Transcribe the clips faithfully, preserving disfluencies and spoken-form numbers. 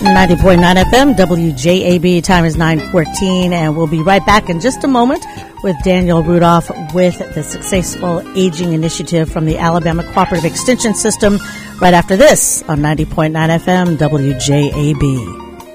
ninety point nine F M, W J A B. Time is nine fourteen, and we'll be right back in just a moment with Daniel Rudolph with the Successful Aging Initiative from the Alabama Cooperative Extension System right after this on ninety point nine F M, W J A B.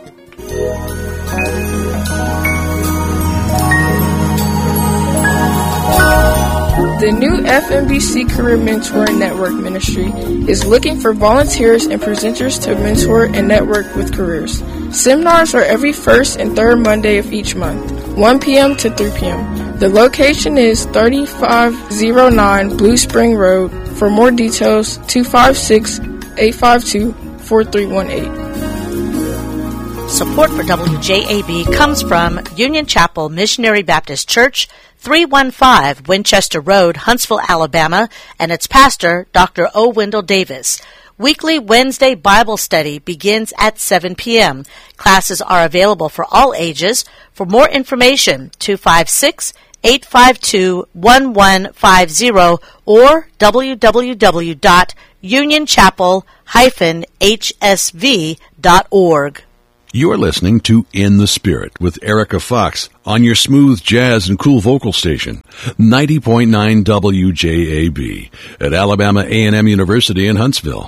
The new F M B C Career Mentoring Network Ministry is looking for volunteers and presenters to mentor and network with careers. Seminars are every first and third Monday of each month, one p.m. to three p.m. The location is thirty-five oh nine Blue Spring Road. For more details, two five six, eight five two, four three one eight. Support for W J A B comes from Union Chapel Missionary Baptist Church, three one five Winchester Road, Huntsville, Alabama, and its pastor, Doctor O. Wendell Davis. Weekly Wednesday Bible study begins at seven p.m. Classes are available for all ages. For more information, two five six, eight five two, one one five zero or w w w dot union chapel dash h s v dot org. You're listening to In the Spirit with Erica Fox on your smooth jazz and cool vocal station, ninety point nine W J A B at Alabama A and M University in Huntsville.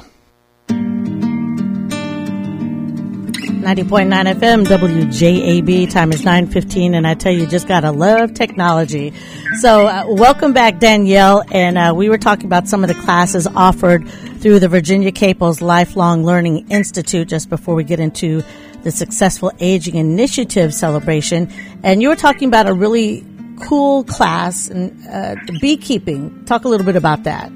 ninety point nine F M, W J A B. Time is nine fifteen, and I tell you, just gotta love technology. So uh, welcome back, Danielle, and uh, we were talking about some of the classes offered through the Virginia Caples Lifelong Learning Institute just before we get into the Successful Aging Initiative celebration. And you were talking about a really cool class in uh, beekeeping. Talk a little bit about that.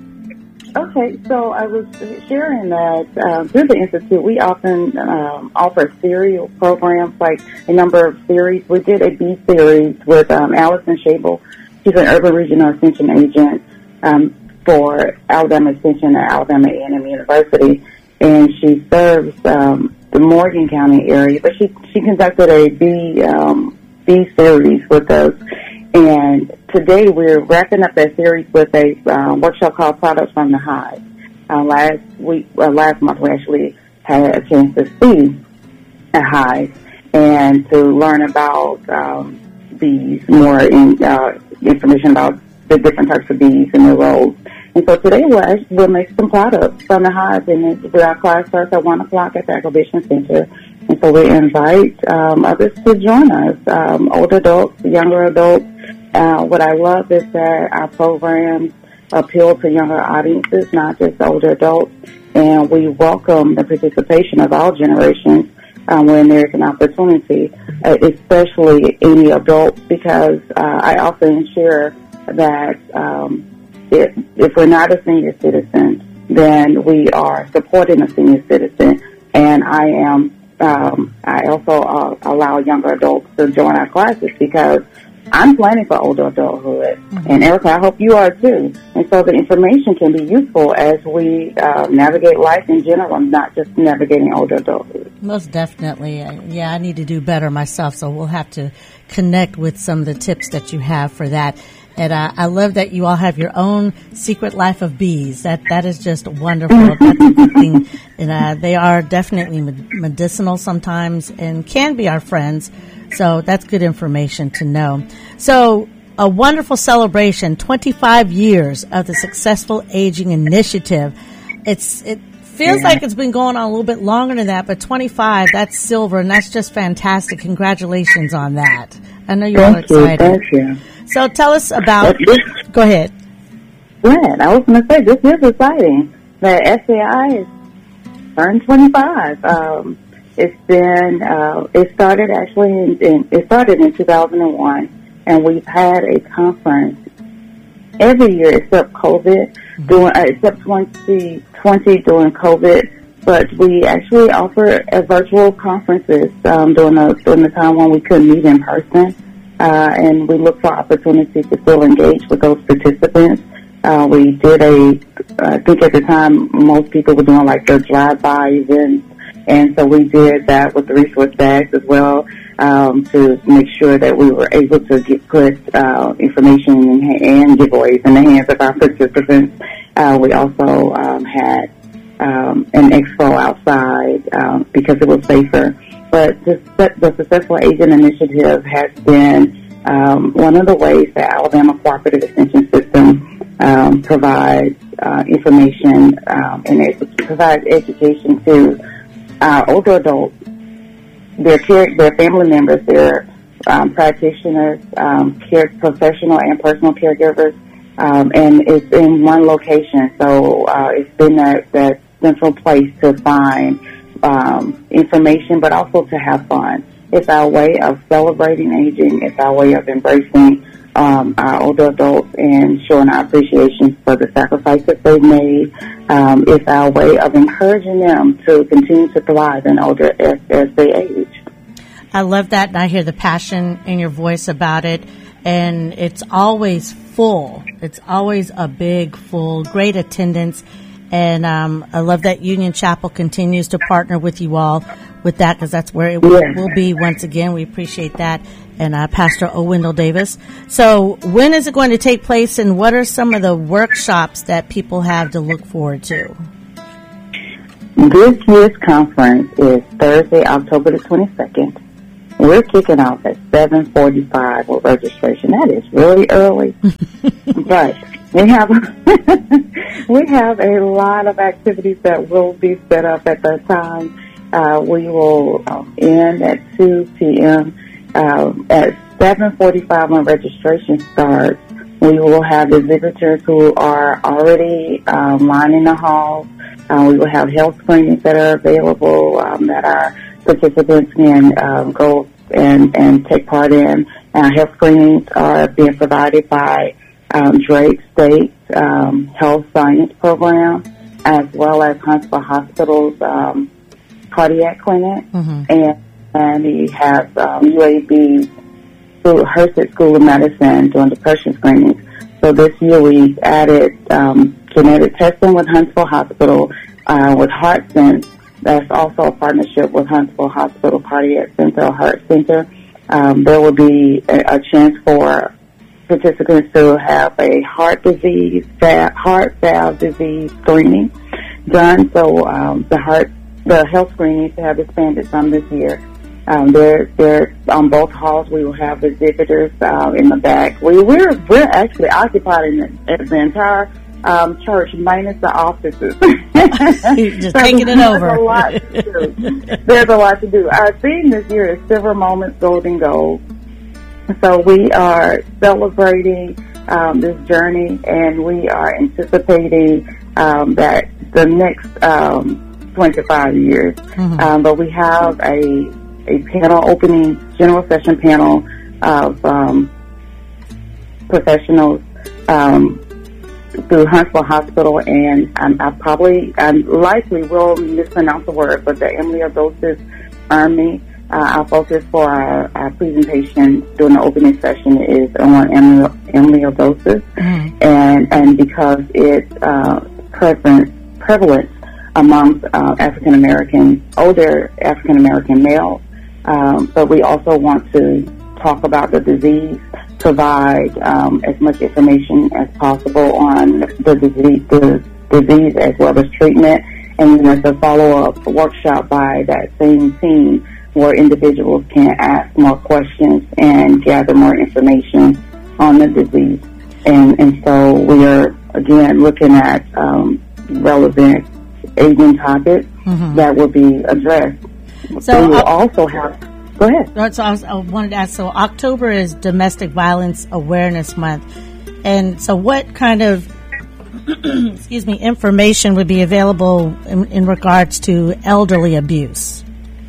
Okay, so I was sharing that uh, through the Institute, we often um, offer serial programs, like a number of series. We did a bee series with um, Allison Shable. She's an urban regional extension agent um, for Alabama Extension at Alabama A and M University, and she serves um, the Morgan County area, but she, she conducted a bee, um, bee series with us. And today we're wrapping up that series with a uh, workshop called Products from the Hive. Uh, last week, uh, last month we actually had a chance to see a hive and to learn about um, bees, more in, uh, information about the different types of bees and their roles. And so today we'll, actually, we'll make some products from the hive, and it, our class starts at one o'clock at the Acquisition Center. And so we invite um, others to join us, um, older adults, younger adults. Uh, what I love is that our programs appeal to younger audiences, not just older adults, and we welcome the participation of all generations um, when there's an opportunity, uh, especially any adults, because uh, I often share that um, if, if we're not a senior citizen, then we are supporting a senior citizen, and I am Um, I also uh, allow younger adults to join our classes because I'm planning for older adulthood. Mm-hmm. And Erica, I hope you are too. And so the information can be useful as we uh, navigate life in general, not just navigating older adulthood. Most definitely. Yeah, I need to do better myself, so we'll have to connect with some of the tips that you have for that. And uh, I love that you all have your own secret life of bees. That That is just wonderful. That's a good thing. And uh, they are definitely medicinal sometimes and can be our friends. So that's good information to know. So a wonderful celebration, twenty-five years of the Successful Aging Initiative. It's It feels yeah. like it's been going on a little bit longer than that, but twenty-five, that's silver, and that's just fantastic. Congratulations on that. I know you're all excited. Thank you. So tell us about, go ahead. Good. I was going to say, this is exciting. The S A I is turned twenty-five. Um, it's been, uh, it started actually, in, in, it started in two thousand one, and we've had a conference every year except COVID, mm-hmm. during, uh, except twenty twenty during COVID. But we actually offer uh, virtual conferences um, during, the, during the time when we couldn't meet in person. Uh, and we look for opportunities to still engage with those participants. Uh, we did a, I think at the time most people were doing like the drive-by events, and so we did that with the resource bags as well um, to make sure that we were able to get put uh, information and, and giveaways in the hands of our participants. Uh, we also um, had um, an expo outside um, because it was safer. But the, the Successful Aging Initiative has been um, one of the ways that Alabama Cooperative Extension System um, provides uh, information um, and it provides education to uh, older adults, their care, their family members, their um, practitioners, um, care professional and personal caregivers, um, and it's in one location. So uh, it's been that, that central place to find um, information, but also to have fun. It's our way of celebrating aging. It's our way of embracing um, our older adults and showing our appreciation for the sacrifices they've made. Um, it's our way of encouraging them to continue to thrive in older as, as they age. I love that, and I hear the passion in your voice about it, and it's always full. It's always a big, full, great attendance, and um, I love that Union Chapel continues to partner with you all with that, because that's where it will, yeah. will be once again. We appreciate that, and uh, Pastor O. Wendell Davis. So when is it going to take place, and what are some of the workshops that people have to look forward to? This year's conference is Thursday, October the twenty-second. We're kicking off at seven forty-five with registration. That is really early. But we have we have a lot of activities that will be set up at that time. Uh, we will um, end at two p.m. Um, at seven forty-five when registration starts, we will have exhibitors who are already um, lining the halls. Uh, we will have health screenings that are available um, that our participants can um, go and, and take part in. Uh, health screenings are being provided by um, Drake State um, Health Science Program, as well as Huntsville Hospital's um, cardiac clinic, mm-hmm. and and we have um, U A B Herseth School of Medicine doing depression screenings. So this year we added um, genetic testing with Huntsville Hospital, uh, with HeartSense. That's also a partnership with Huntsville Hospital Cardiac Center, Heart Center. Um, there will be a, a chance for participants to have a heart disease, heart valve disease screening done. So um, the heart, the health screenings have expanded some this year. Um, they're, they're on both halls. We will have visitors uh, in the back. We, we're we're actually occupying the, the entire um, church minus the offices. Just so taking it over. There's a lot to do. There's a lot to do. Our theme this year is Silver Moments, Golden Gold. So we are celebrating um, this journey, and we are anticipating um, that the next um, twenty-five years. Mm-hmm. Um, but we have a a panel opening, general session panel of um, professionals um, through Huntsville Hospital, and um, I probably, I likely will mispronounce the word, but the amyloidosis army. Uh, our focus for our, our presentation during the opening session is on amyloidosis, mm-hmm. and and because it's uh, prevalent prevalent amongst uh, African American, older African American males. Um, but we also want to talk about the disease, provide um, as much information as possible on the disease, the disease as well as treatment, and there's a follow-up workshop by that same team where individuals can ask more questions and gather more information on the disease. And, and so we are, again, looking at um, relevant aging topics mm-hmm. that will be addressed. So we will uh, also have, go ahead. So I, was, I wanted to ask, so October is Domestic Violence Awareness Month. And so what kind of, excuse me, information would be available in, in regards to elderly abuse?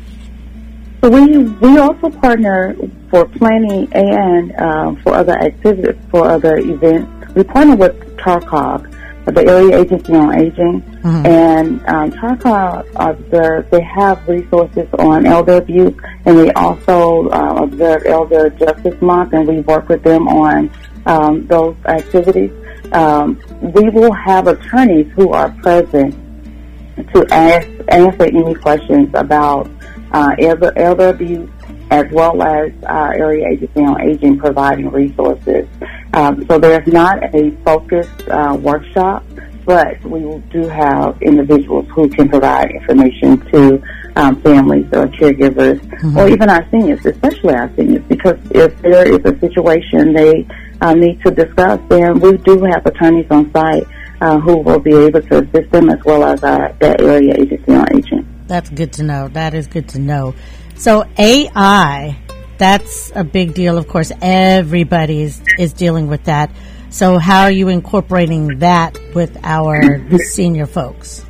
So we we also partner for planning and uh, for other activities, for other events. We partner with TARCOG, the Area Agency on Aging, mm-hmm. and um, TARCOG, observe, they have resources on elder abuse, and they also uh, observe Elder Justice Month, and we work with them on um, those activities. Um, we will have attorneys who are present to ask answer any questions about Uh, elder, elder abuse, as well as uh, Area Agency on Aging providing resources. Um, so there's not a focused uh, workshop but we do have individuals who can provide information to um, families or caregivers, mm-hmm. or even our seniors, especially our seniors, because if there is a situation they uh, need to discuss, then we do have attorneys on site uh, who will be able to assist them, as well as our that area agency on aging. That's good to know. That is good to know. So A I, that's a big deal. Of course, everybody is, is dealing with that. So how are you incorporating that with our senior folks?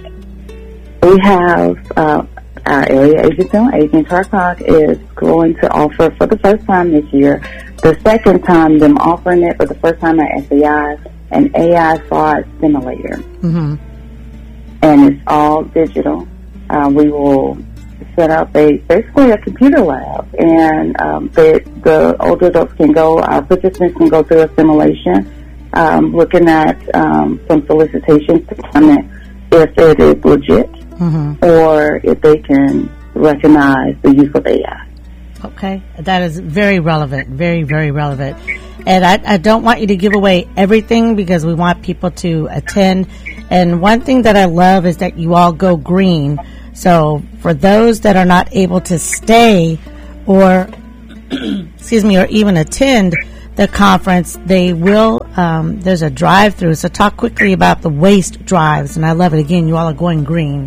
We have uh, our area agency on aging, Tarcog, is going to offer for the first time this year, the second time them offering it, but the first time at S A I, an A I fraud simulator. Mm-hmm. And it's all digital. Uh, we will set up a basically a computer lab, and um, the, the older adults can go, our participants can go through a simulation, um, looking at um, some solicitations to determine if it is legit, mm-hmm. or if they can recognize the use of A I. Okay, that is very relevant, very, very relevant. And I, I don't want you to give away everything because we want people to attend. And one thing that I love is that you all go green. So for those that are not able to stay or, excuse me, or even attend the conference, they will, um, there's a drive-through. So talk quickly about the waste drives. And I love it. Again, you all are going green.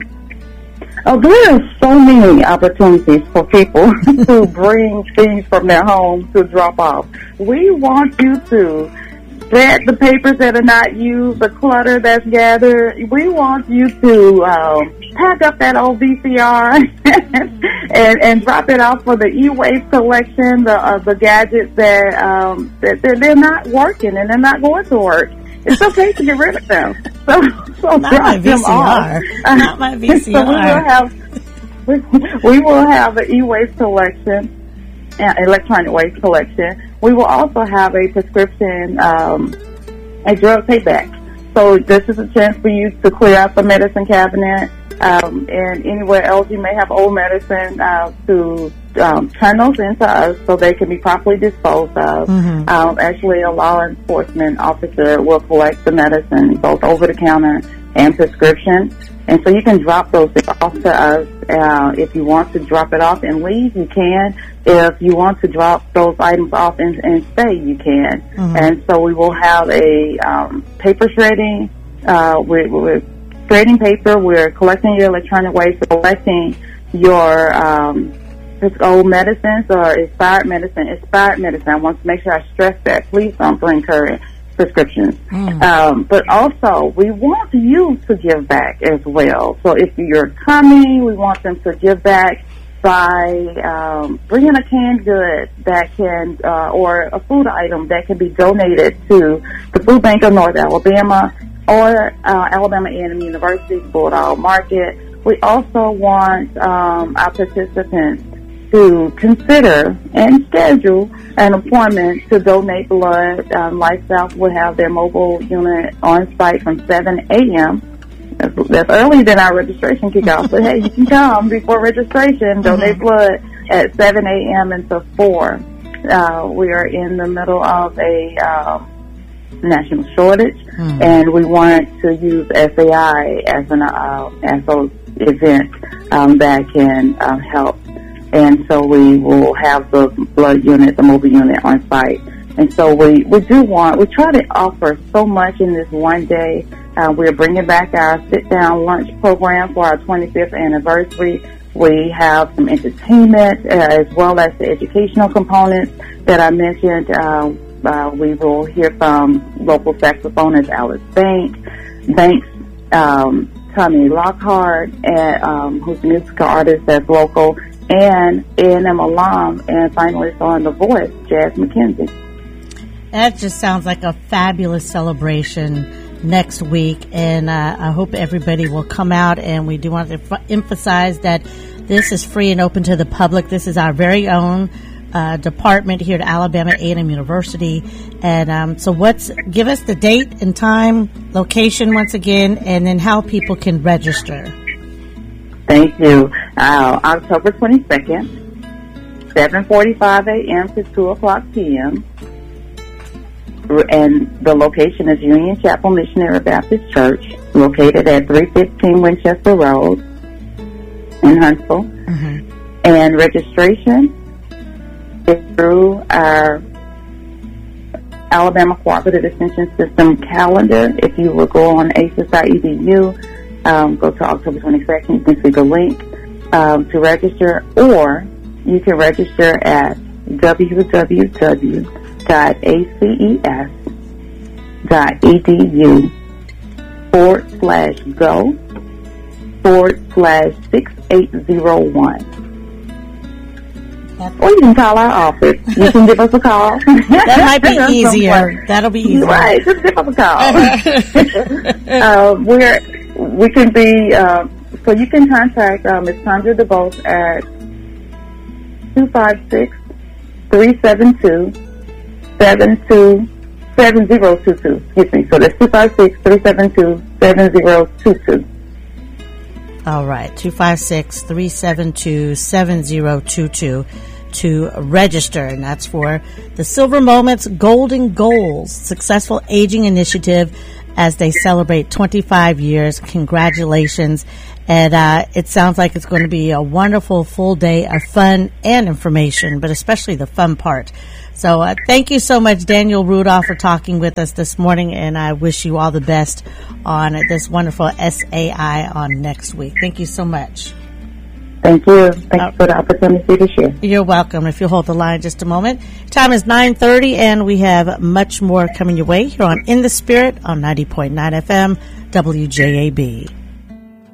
Oh, there are so many opportunities for people to bring things from their home to drop off. We want you to spread the papers that are not used, the clutter that's gathered. We want you to um, pack up that old V C R and, and drop it off for the e-waste collection, the uh, the gadgets that, um, that they're, they're not working and they're not going to work. It's okay to get rid of them. So, so not my V C R. Not my V C R. So we will have we, we will have an e-waste collection, uh, electronic waste collection. We will also have a prescription, um, a drug payback. So this is a chance for you to clear out the medicine cabinet, um, and anywhere else you may have old medicine uh, to um, turn those into us so they can be properly disposed of. Mm-hmm. Um, actually, a law enforcement officer will collect the medicine, both over the counter and prescription. And so you can drop those off to us. Uh, if you want to drop it off and leave, you can. If you want to drop those items off and, and stay, you can. Mm-hmm. And so we will have a um, paper shredding. Uh, we're, we're shredding paper. We're collecting your electronic waste. We're collecting your um, old medicines or expired medicine. Expired medicine. I want to make sure I stress that. Please don't bring current prescriptions. Mm. Um, but also, we want you to give back as well. So if you're coming, we want them to give back by um, bringing a canned good that can, uh, or a food item that can be donated to the Food Bank of North Alabama or uh, Alabama A and M University, Bulldog Market. We also want um, our participants to consider and schedule an appointment to donate blood. Um, Lifestyle will have their mobile unit on site from seven a.m. That's, that's earlier than our registration kickoff. But hey, you can come before registration, donate mm-hmm. blood at seven a.m. until four. Uh, we are in the middle of a uh, national shortage, mm-hmm. and we want to use S A I as an uh, as an event um, that can uh, help. And so we will have the blood unit, the mobile unit on site. And so we, we do want, we try to offer so much in this one day. Uh, we're bringing back our sit-down lunch program for our twenty-fifth anniversary. We have some entertainment uh, as well as the educational components that I mentioned. Uh, uh, we will hear from local saxophonist Alice Banks, Banks um, Tommy Lockhart, and, um, who's a musical artist that's local, and A and M alum and finalist on The Voice, Jazz McKenzie. That just sounds like a fabulous celebration next week, and uh, I hope everybody will come out. And we do want to f- emphasize that this is free and open to the public. This is our very own uh, department here at Alabama A and M University. And um, so what's give us the date and time, location once again, and then how people can register. Thank you. Uh, October twenty-second, seven forty-five a.m. to two o'clock p.m. and the location is Union Chapel Missionary Baptist Church, located at three fifteen Winchester Road in Huntsville. Mm-hmm. And registration is through our Alabama Cooperative Extension System calendar. If you will go on A C E S dot E D U, um, go to October twenty-second, you can see the link um, to register, or you can register at w w w dot a c e s dot e d u forward slash go forward slash six eight zero one. Or you can call our office. You can give us a call. That might be easier. That'll be easier. Right, just give us a call. uh, we're, we can be, uh, so you can contact uh, Miz Sandra DeVos at two five six, three seven two, seven two seven zero two two. Excuse me. So that's two five six, three seven two, seven zero two two. All right, two five six, three seven two, seven zero two two to register, and that's for the Silver Moments Golden Goals Successful Aging Initiative as they celebrate twenty-five years. Congratulations. And uh, it sounds like it's going to be a wonderful full day of fun and information, but especially the fun part. So uh, thank you so much, Daniel Rudolph, for talking with us this morning, and I wish you all the best on this wonderful S A I on next week. Thank you so much. Thank you. Thank uh, you for the opportunity to share. You're welcome. If you'll hold the line just a moment. Time is nine thirty, and we have much more coming your way here on In the Spirit on ninety point nine F M W J A B.